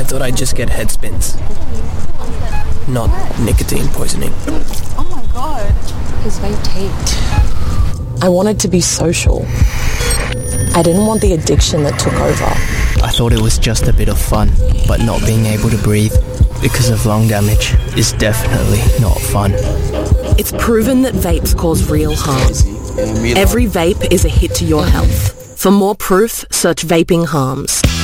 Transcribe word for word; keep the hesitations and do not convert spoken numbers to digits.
thought I'd just get head spins. Not nicotine poisoning. Oh my god. His vape taped. I wanted to be social. I didn't want the addiction that took over. I thought it was just a bit of fun, but not being able to breathe because of lung damage is definitely not fun. It's proven that vapes cause real harm. Every vape is a hit to your health. For more proof, search Vaping Harms.